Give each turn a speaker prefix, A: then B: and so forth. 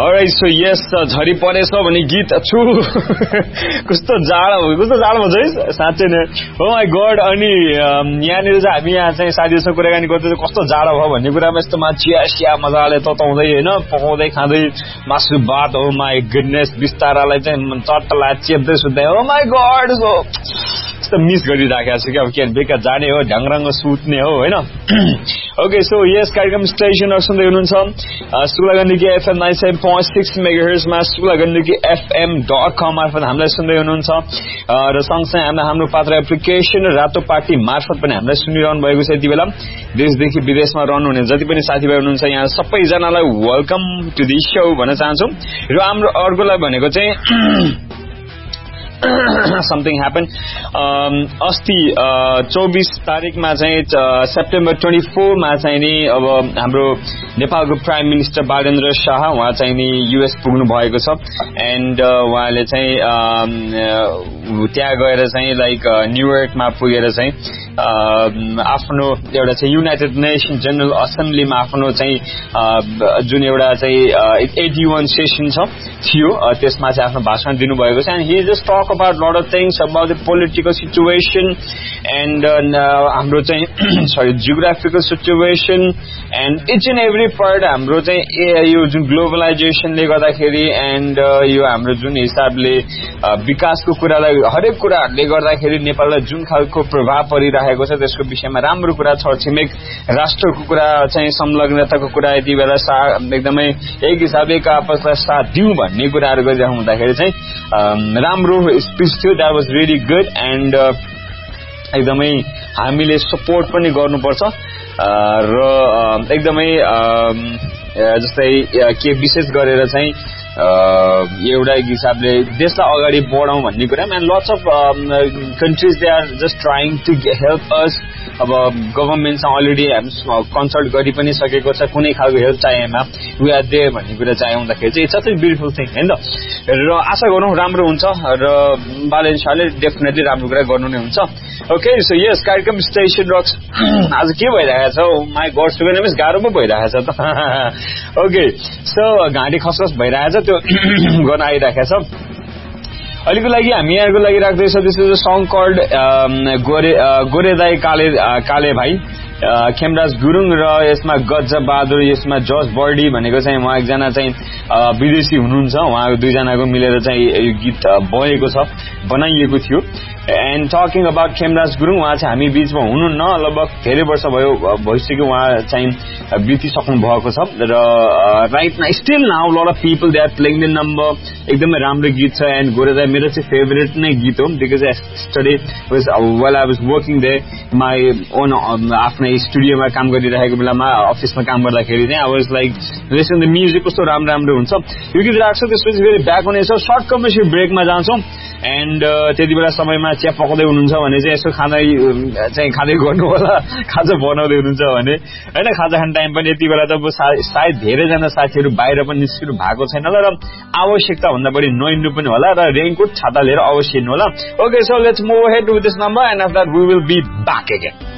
A: Alright, so yes, झरी परेछ भन्ने गीत छु कस्तो जाडो भयो है साँच्चै नै हो माई गॉड अनि यहाँनिर चाहिँ हामी यहाँ चाहिँ साथीहरुसँग कुराकानी गर्दै कस्तो जाडो भयो भन्ने कुरामा यस्तोमा चिया मजाले तताउँदै हैन पकाउँदै खाँदै मासु भात हो माई गुडनेस बिस्तारालाई चाहिँ चट्टला चेप्दै सुत्दै हो माई गॉड सो यस्तो मिस गरिराखेको छु कि अब के बेकार जाने हो ढ्याङराङ सुत्ने हो हैन ओके सो यस कार्यक्रम स्टेसनहरु सुन्दै हुनुहुन्छ सुलागण्डकी FM 97.6 मेगाहर्ज मा सुलागण्डकी FM.com मार्फत हामीलाई सुन्दै हुनुहुन्छ र सँगसँगै हाम्रो पात्र एप्लिकेसन रातो पार्टी मार्फत पनि हामीलाई सुनिरहनु भएको छ यति बेला देशदेखि विदेशमा रहनुहुने जति पनि साथीभाइ हुनुहुन्छ यहाँ सबैजनालाई वेलकम टु दि शो भन्न चाहन्छु र हाम्रो अर्कोलाई भनेको चाहिँ something happened अस्ति 24 तारिखमा चाहिँ सेप्टेम्बर 24 मा चाहिँ नि अब हाम्रो नेपालको प्राइम मिनिस्टर बालेन्द्र शाह उहाँ चाहिँ नि युएस पुग्नु भएको छ एन्ड उहाँले चाहिँ त्यहाँ गएर चाहिँ लाइक न्यूयर्कमा पुगेर चाहिँ आफ्नो एउटा चाहिँ युनाइटेड नेसन जनरल असेम्ब्लीमा आफ्नो चाहिँ जुन एउटा चाहिँ 81 सेसन थियो त्यसमा चाहिँ आफ्नो भाषण दिनुभएको छ and Hee just talk about lot of things about the political situation and हाम्रो चाहिँ sorry geographical situation and each and every part हाम्रो चाहिँ यो जुन ग्लोबलाइजेसन ले गर्दाखेरि एन्ड यो हाम्रो जुन हिसाबले विकासको कुरालाई हरेक कुराहरुले गर्दाखेरि नेपाललाई जुन खालको प्रभाव परिरहेको छ त्यसको विषयमा राम्रो कुरा छरछिमेक राष्ट्रको कुरा चाहिँ संलग्नताको कुरा यति बेला एकदमै एक हिसाबले आपसलाई साथ दिउँ भन्ने कुराहरु गरिरहेको हुँदाखेरि चाहिँ राम्रो स्पीच थियो that was really good and एकदमै हामीले सपोर्ट पनि गर्नुपर्छ र एकदमै जस्तै के विशेष गरेर चाहिँ एउटा हिसाबले देशलाई अगाडि बढाउँ भन्ने कुरामा and lots of countries they are just trying to help us अब गभर्नमेन्टसँग अलरेडी हामी कन्सल्ट गरि पनि सकेको छ कुनै खालको हेल्प चाहिएमा वी आर देयर भन्ने कुरा चाहिँ आउँदाखेरि चाहिँ इट्स अ ब्युटिफुल थिङ हैन र आशा गरौँ राम्रो हुन्छ र बालेन शाहले डेफिनेटली राम्रो कुरा गर्नु नै हुन्छ ओके सो यस कार्यक्रम स्टेसन रक्स आज के भइरहेछ माई गड सुगेनमिस गाह्रो पो भइरहेछ त ओके सो घाँटी खसखस भइरहेछ त्यो गर्न आइरहेको छ अहिलेको लागि हामी यहाँको लागि राख्दैछ this is a song called गोरे दाई काले भाइ खेमराज गुरुङ र यसमा गज्जा बहादुर यसमा जज बर्डी भनेको चाहिँ उहाँ एकजना चाहिँ विदेशी हुनुहुन्छ उहाँको दुईजनाको मिलेर चाहिँ यो गीत बनाइएको थियो and talking about Khemraj Gurung उहाँ चाहिँ हामी बीचमा हुनुहुन्न लगभग धेरै वर्ष भइसक्यो उहाँ चाहिँ बितिसक्नु भएको छ र right now still now lot of people they are playing the number एकदमै राम्रो गीत छ एन्ड गोरेदा मेरो चाहिँ फेभरेट नै गीत हो because study well I was working they my own आफ्नै स्टुडियोमा काम गरिरहेको बेलामा अफिसमा काम गर्दाखेरि चाहिँ I was like listen the music कस्तो राम्रो हुन्छ यो गीत राख्छ त्यसपछि फेरि ब्याक हुनेछ सर्ट कमर्सियल ब्रेकमा जान्छौँ एन्ड त्यति बेला समयमा चिया पकाउँदै हुनुहुन्छ भने चाहिँ यसो खाँदै गर्नु होला खाजा बनाउँदै हुनुहुन्छ भने हैन खाजा खाने टाइम पनि यति बेला त सायद धेरैजना साथीहरू बाहिर पनि निस्किनु भएको छैन र आवश्यकता भन्दा बढी नहिँड्नु पनि होला र रेनकोट छाता लिएर अवश्य हिँड्नु होला okay so let's move ahead with this number and after that we will be back again